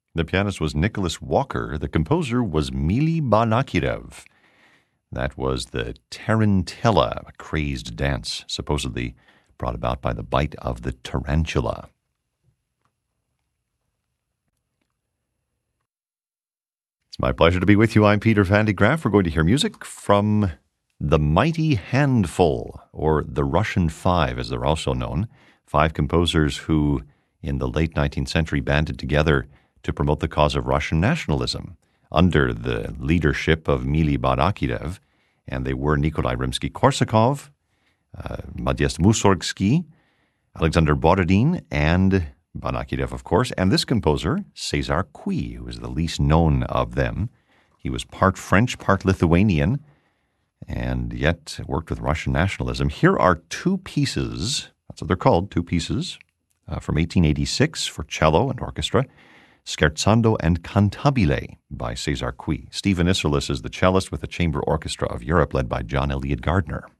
The pianist was Nicholas Walker. The composer was Mili Balakirev. That was the Tarantella, a crazed dance supposedly brought about by the bite of the tarantula. It's my pleasure to be with you. I'm Peter Van de Graaff. We're going to hear music from The Mighty Handful, or the Russian Five, as they're also known. Five composers who, in the late 19th century, banded together to promote the cause of Russian nationalism under the leadership of Mili Balakirev, and they were Nikolai Rimsky-Korsakov, Modest Mussorgsky, Alexander Borodin, and Balakirev, of course, and this composer, César Cui, who is the least known of them. He was part French, part Lithuanian, and yet worked with Russian nationalism. Here are two pieces, that's what they're called, two pieces, from 1886 for cello and orchestra, Scherzando and Cantabile by César Cui. Stephen Isserlis is the cellist with the Chamber Orchestra of Europe, led by John Elliott Gardner.